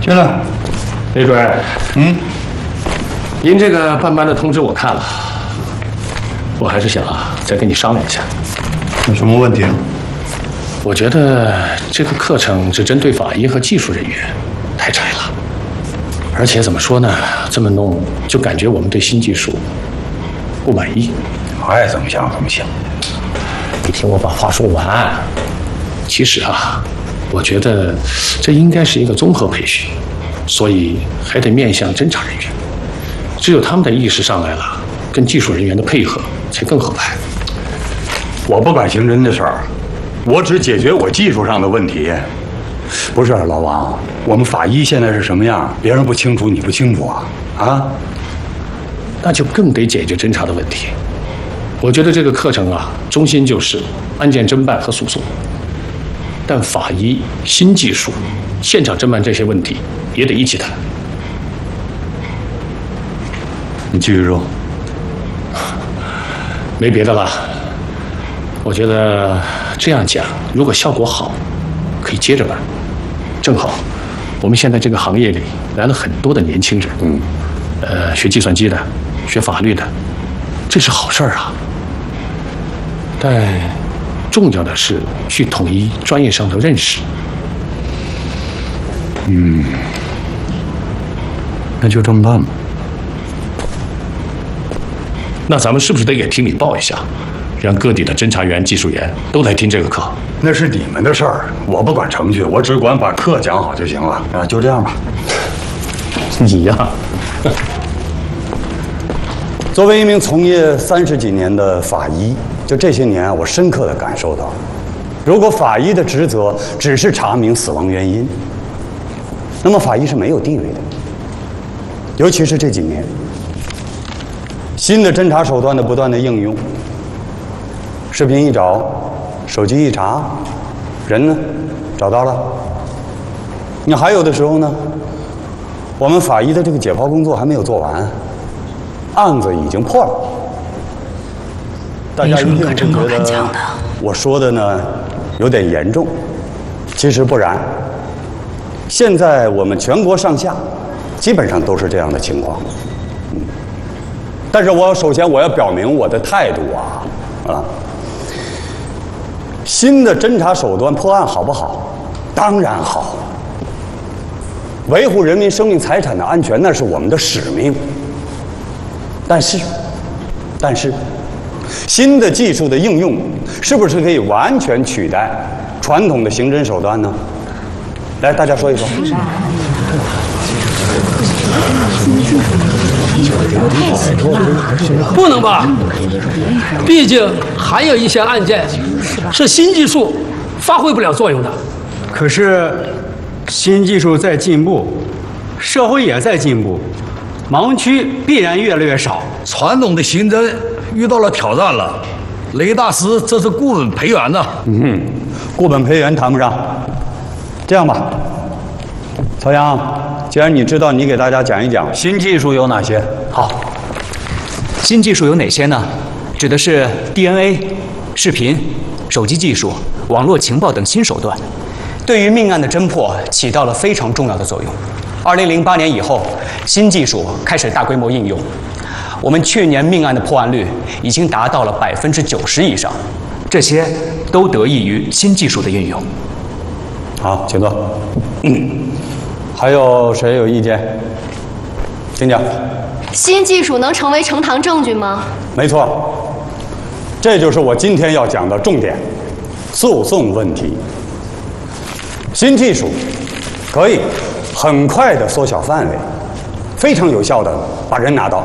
进来。 李主任，您这个办班的通知我看了，我还是想再跟你商量一下。 有什么问题？ 我觉得这个课程只针对法医和技术人员，太窄了。而且怎么说呢，这么弄就感觉我们对新技术不满意。 爱怎么想怎么想。 你听我把话说完。其实我觉得这应该是一个综合培训，所以还得面向侦查人员。只有他们的意识上来了，跟技术人员的配合才更合拍。 我不管刑侦的事儿，我只解决我技术上的问题。不是老王，我们法医现在是什么样，别人不清楚，你不清楚啊？ 那就更得解决侦查的问题。我觉得这个课程中心就是案件侦办和诉讼，但法医、新技术、现场侦办这些问题也得一起谈。 你继续说。 没别的了，我觉得这样讲，如果效果好，可以接着办。正好，我们现在这个行业里来了很多的年轻人，学计算机的，学法律的，这是好事儿啊。但重要的是去统一专业上的认识。 那就这么办吧。 那咱们是不是得给厅里报一下，让各地的侦查员、技术员都来听这个课？ 那是你们的事儿，我不管程序，我只管把课讲好就行了啊！就这样吧。 你呀， 作为一名从业30几年的法医，就这些年我深刻地感受到，如果法医的职责只是查明死亡原因，那么法医是没有地位的。尤其是这几年，新的侦查手段的不断的应用，视频一找，手机一查，人呢找到了。你还有的时候呢，我们法医的这个解剖工作还没有做完，案子已经破了。大家一定会觉得我说的呢有点严重，其实不然。现在我们全国上下基本上都是这样的情况。但是首先我要表明我的态度新的侦查手段破案好不好？当然好。维护人民生命财产的安全，那是我们的使命。但是，新的技术的应用是不是可以完全取代传统的刑侦手段呢？来，大家说一说。 不能吧？毕竟还有一些案件是新技术发挥不了作用的。 可是新技术在进步，社会也在进步，盲区必然越来越少。 传统的刑侦遇到了挑战了。雷大师这是固本培元呢。 固本培元谈不上。这样吧，曹阳，既然你知道，你给大家讲一讲新技术有哪些。 好，新技术有哪些呢？指的是 DNA、视频、手机技术、网络情报等新手段，对于命案的侦破起到了非常重要的作用。2008年以后，新技术开始大规模应用，我们去年命案的破案率已经达到了90%以上，这些都得益于新技术的运用。 好，请坐。还有谁有意见？请讲。 新技术能成为呈堂证据吗？ 没错，这就是我今天要讲的重点——诉讼问题。新技术可以很快地缩小范围，非常有效地把人拿到。